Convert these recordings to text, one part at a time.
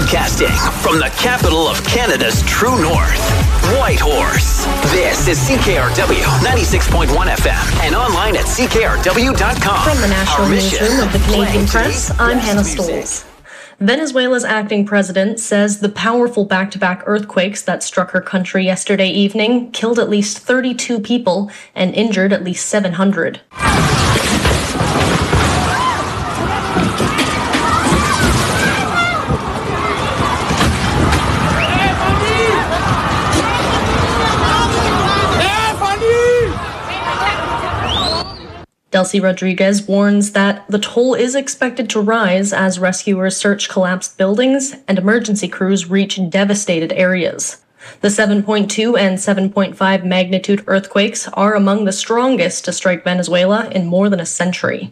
Broadcasting from the capital of Canada's true north, Whitehorse. This is CKRW 96.1 FM and online at CKRW.com. From the National Newsroom of the Canadian Press, I'm Hannah Stoles. Venezuela's acting president says the powerful back-to-back earthquakes that struck her country yesterday evening killed at least 32 people and injured at least 700. Delcy Rodriguez warns that the toll is expected to rise as rescuers search collapsed buildings and emergency crews reach devastated areas. The 7.2 and 7.5 magnitude earthquakes are among the strongest to strike Venezuela in more than a century.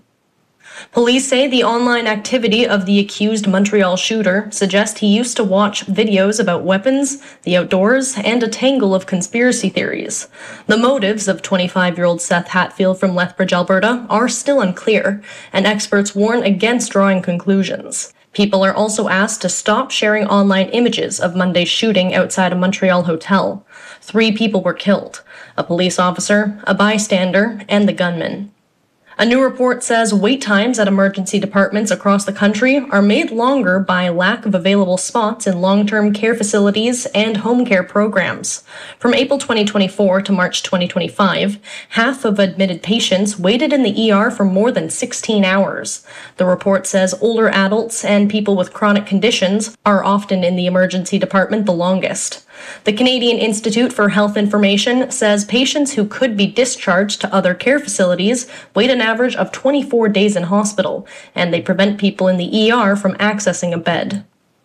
Police say the online activity of the accused Montreal shooter suggests he used to watch videos about weapons, the outdoors, and a tangle of conspiracy theories. The motives of 25-year-old Seth Hatfield from Lethbridge, Alberta, are still unclear, and experts warn against drawing conclusions. People are also asked to stop sharing online images of Monday's shooting outside a Montreal hotel. 3 people were killed: a police officer, a bystander, and the gunman. A new report says wait times at emergency departments across the country are made longer by lack of available spots in long-term care facilities and home care programs. From April 2024 to March 2025, half of admitted patients waited in the ER for more than 16 hours. The report says older adults and people with chronic conditions are often in the emergency department the longest. The Canadian Institute for Health Information says patients who could be discharged to other care facilities wait an average of 24 days in hospital, and they prevent people in the ER from accessing a bed.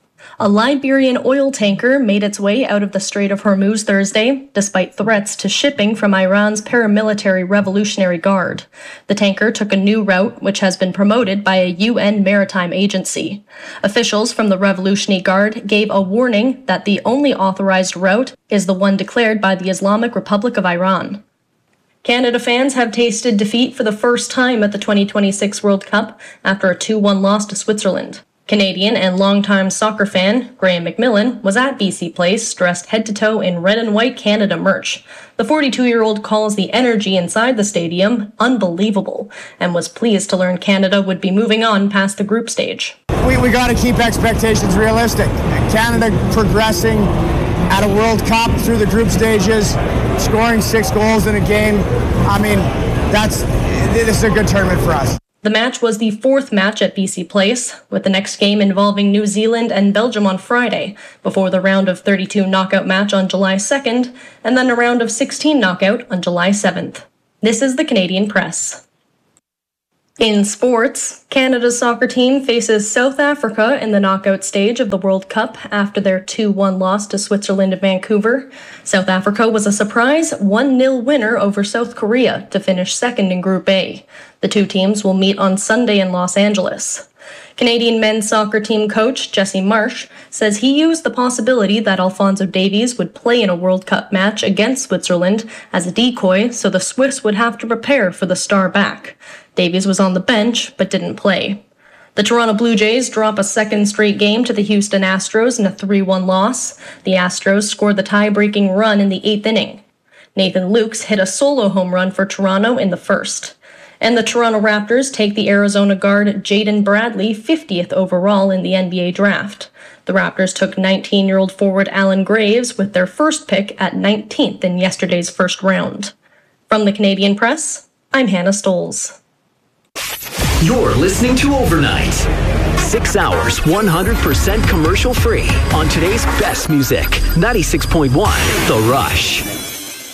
A Liberian oil tanker made its way out of the Strait of Hormuz Thursday, despite threats to shipping from Iran's paramilitary Revolutionary Guard. The tanker took a new route, which has been promoted by a UN maritime agency. Officials from the Revolutionary Guard gave a warning that the only authorized route is the one declared by the Islamic Republic of Iran. Canada fans have tasted defeat for the first time at the 2026 World Cup after a 2-1 loss to Switzerland. Canadian and longtime soccer fan Graham McMillan was at BC Place, dressed head to toe in red and white Canada merch. The 42-year-old calls the energy inside the stadium unbelievable and was pleased to learn Canada would be moving on past the group stage. We got to keep expectations realistic. Canada progressing at a World Cup through the group stages, scoring 6 goals in a game. I mean, this is a good tournament for us. The match was the 4th match at BC Place, with the next game involving New Zealand and Belgium on Friday, before the round of 32 knockout match on July 2nd, and then a round of 16 knockout on July 7th. This is the Canadian Press. In sports, Canada's soccer team faces South Africa in the knockout stage of the World Cup after their 2-1 loss to Switzerland and Vancouver. South Africa was a surprise 1-0 winner over South Korea to finish second in Group A. The two teams will meet on Sunday in Los Angeles. Canadian men's soccer team coach Jesse Marsh says he used the possibility that Alphonso Davies would play in a World Cup match against Switzerland as a decoy so the Swiss would have to prepare for the star back. Davies was on the bench but didn't play. The Toronto Blue Jays drop a second straight game to the Houston Astros in a 3-1 loss. The Astros scored the tie-breaking run in the 8th inning. Nathan Lukes hit a solo home run for Toronto in the first. And the Toronto Raptors take the Arizona guard Jaden Bradley 50th overall in the NBA draft. The Raptors took 19-year-old forward Alan Graves with their first pick at 19th in yesterday's first round. From the Canadian Press, I'm Hannah Stoles. You're listening to Overnight. 6 hours, 100% commercial free on today's best music. 96.1 The Rush.